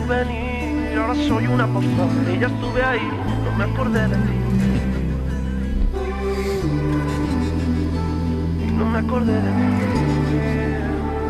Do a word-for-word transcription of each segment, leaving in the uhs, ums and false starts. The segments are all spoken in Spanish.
souvenir. Ahora soy una postal y ya estuve ahí, no me acordé de ti. No me acordé de ti.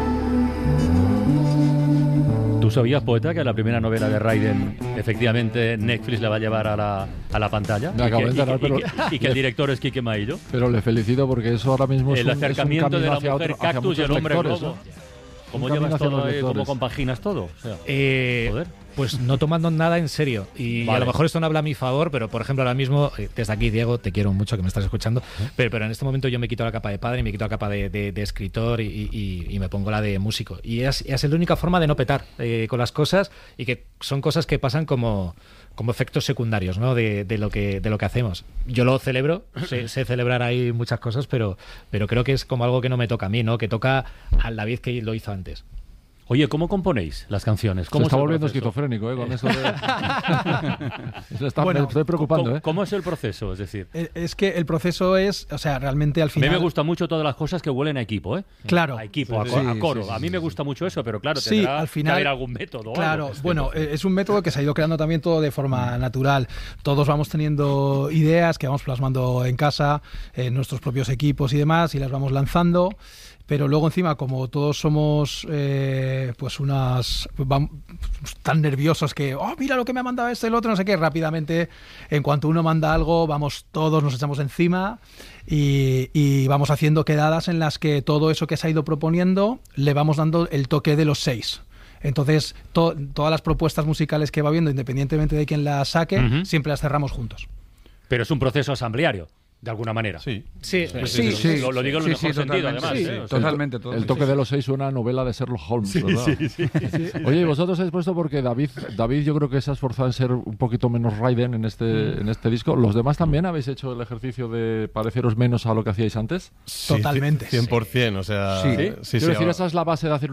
¿Tú sabías, poeta, que la primera novela de Raiden efectivamente Netflix la va a llevar a la, a la pantalla? Me acabo de enterar, pero... Y que, y que el director es Quique Maillo. Pero le felicito porque eso ahora mismo es el un, acercamiento es un de la hacia mujer otro, hacia cactus y el hombre lectores, globo. ¿no? ¿Cómo Un llevas camino hacia todo? los Eh, ¿Cómo lectores. compaginas todo? O sea, Eh, joder. Pues no tomando nada en serio. Y Vale. a lo mejor esto no habla a mi favor, pero por ejemplo ahora mismo, eh, desde aquí, Diego, te quiero mucho que me estás escuchando, pero, pero en este momento yo me quito la capa de padre y me quito la capa de, de, de escritor y, y, y me pongo la de músico. Y es, es la única forma de no petar eh, con las cosas, y que son cosas que pasan como, como efectos secundarios, ¿no? de, de, lo que, de lo que hacemos. Yo lo celebro, sé, sé celebrar ahí muchas cosas, pero, pero creo que es como algo que no me toca a mí, ¿no? Que toca al David que lo hizo antes. Oye, ¿cómo componéis las canciones? Se ¿Cómo está es el volviendo proceso? esquizofrénico, ¿eh? Con eso de... Se está, Bueno, me estoy preocupando, ¿Cómo, ¿eh? ¿Cómo es el proceso? Es decir, Eh, Es que el proceso es, o sea, realmente al a mí final... me gustan mucho todas las cosas que huelen a equipo, ¿eh? Claro. A equipo, a, Sí, co- sí, a coro. sí, sí, a mí me gusta mucho eso, pero claro, Sí, tendrá al final- que haber algún método. o Claro, algo. Es que bueno, no sé. eh, es un método que se ha ido creando también todo de forma natural. Todos vamos teniendo ideas que vamos plasmando en casa, en nuestros propios equipos y demás, y las vamos lanzando. Pero luego encima, como todos somos eh, pues unas vam- tan nerviosos que, oh, mira lo que me ha mandado este, el otro, no sé qué, rápidamente, en cuanto uno manda algo, vamos todos, nos echamos encima y, y vamos haciendo quedadas en las que todo eso que se ha ido proponiendo le vamos dando el toque de los seis. Entonces, to- todas las propuestas musicales que va viendo, independientemente de quién las saque, Ujú. siempre las cerramos juntos. Pero es un proceso asambleario, de alguna manera. Sí. Sí, Pues Sí, eso, sí, lo, lo digo en el sí, mejor sí, sentido, totalmente, además. sí, ¿eh? O sea, totalmente, El totalmente. toque de los seis suena a novela de Sherlock Holmes, ¿verdad? Oye, y vosotros habéis puesto porque David, David yo creo que se ha esforzado en ser un poquito menos Raiden en este, en este disco. ¿Los demás también habéis hecho el ejercicio de pareceros menos a lo que hacíais antes? Totalmente. cien por ciento, o sea... Sí. sí, sí, Quiero decir, ahora- esa es la base de hacer